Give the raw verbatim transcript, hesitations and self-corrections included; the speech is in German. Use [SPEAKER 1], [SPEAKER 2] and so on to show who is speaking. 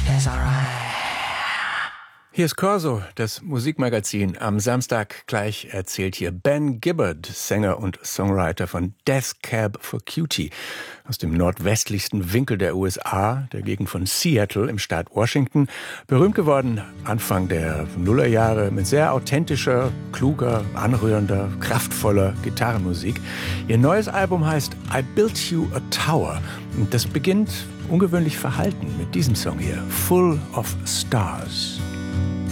[SPEAKER 1] It's alright.
[SPEAKER 2] Hier ist Corso, das Musikmagazin. Am Samstag gleich erzählt hier Ben Gibbard, Sänger und Songwriter von Death Cab for Cutie, aus dem nordwestlichsten Winkel der U S A, der Gegend von Seattle im Staat Washington. Berühmt geworden Anfang der Nullerjahre mit sehr authentischer, kluger, anrührender, kraftvoller Gitarrenmusik. Ihr neues Album heißt I Built You a Tower. Und das beginnt ungewöhnlich verhalten mit diesem Song hier, Full of Stars.